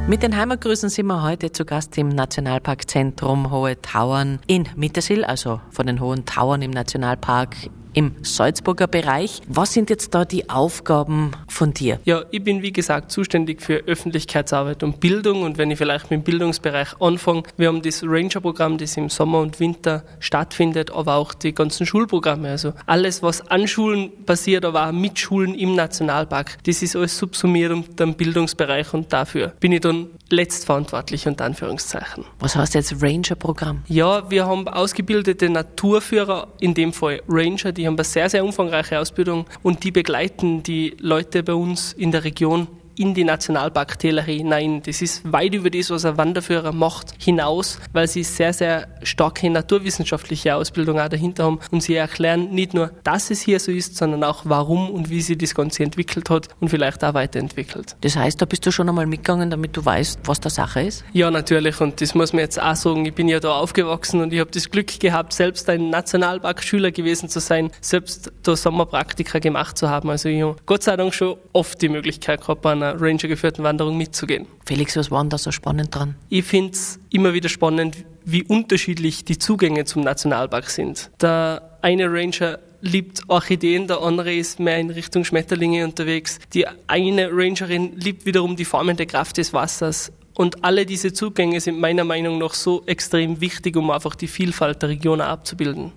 Mit den Heimatgrüßen sind wir heute zu Gast im Nationalparkzentrum Hohe Tauern in Mittersill, also von den Hohen Tauern im Nationalpark im Salzburger Bereich. Was sind jetzt da die Aufgaben von dir? Ja, ich bin wie gesagt zuständig für Öffentlichkeitsarbeit und Bildung, und wenn ich vielleicht mit dem Bildungsbereich anfange, wir haben das Ranger-Programm, das im Sommer und Winter stattfindet, aber auch die ganzen Schulprogramme, also alles, was an Schulen passiert, aber auch mit Schulen im Nationalpark, das ist alles subsumiert unter dem Bildungsbereich, und dafür bin ich dann letztverantwortlich, unter Anführungszeichen. Was heißt jetzt Ranger-Programm? Ja, wir haben ausgebildete Naturführer, in dem Fall Ranger, die haben eine sehr, sehr umfangreiche Ausbildung, und die begleiten die Leute bei uns in der Region in die Nationalparktäler hinein. Das ist weit über das, was ein Wanderführer macht, hinaus, weil sie sehr, sehr starke naturwissenschaftliche Ausbildung auch dahinter haben, und sie erklären nicht nur, dass es hier so ist, sondern auch warum und wie sich das Ganze entwickelt hat und vielleicht auch weiterentwickelt. Das heißt, da bist du schon einmal mitgegangen, damit du weißt, was der Sache ist? Ja, natürlich, und das muss man jetzt auch sagen, ich bin ja da aufgewachsen und ich habe das Glück gehabt, selbst ein Nationalparkschüler gewesen zu sein, selbst da Sommerpraktika gemacht zu haben. Also ich habe Gott sei Dank schon oft die Möglichkeit gehabt, bei einer Ranger-geführten Wanderung mitzugehen. Felix, was war denn da so spannend dran? Ich finde es immer wieder spannend, wie unterschiedlich die Zugänge zum Nationalpark sind. Der eine Ranger liebt Orchideen, der andere ist mehr in Richtung Schmetterlinge unterwegs. Die eine Rangerin liebt wiederum die formende Kraft des Wassers. Und alle diese Zugänge sind meiner Meinung nach so extrem wichtig, um einfach die Vielfalt der Region abzubilden.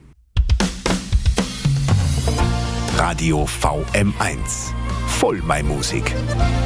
Radio VM1. Voll meine Musik.